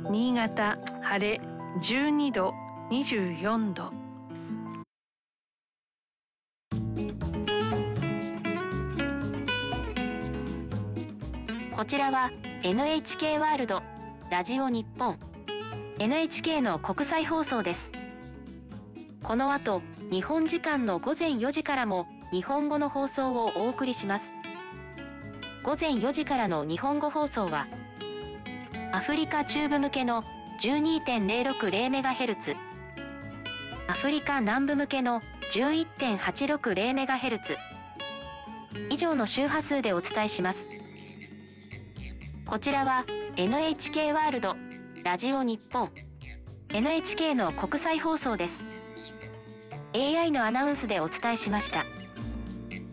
新潟晴れ12度、24度。 こちらは NHK ワールド、ラジオ日本、NHK の国際放送です。この後、日本時間の午前4時からも日本語の放送をお送りします。午前4時からの日本語放送は、アフリカ中部向けの 12.060MHz、アフリカ南部向けの 11.860MHz、以上の周波数でお伝えします。こちらは NHK ワールド、ラジオ日本、NHK の国際放送です。AI のアナウンスでお伝えしました。